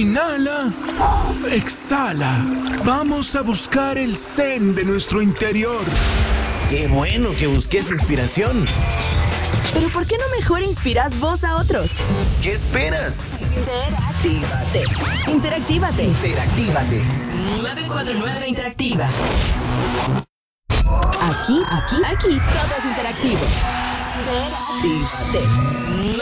Inhala. Exhala. Vamos a buscar el zen de nuestro interior. ¡Qué bueno que busques inspiración! Pero ¿por qué no mejor inspiras vos a otros? ¿Qué esperas? Interactívate. 949 Interactiva. Aquí todo es interactivo. Interactívate.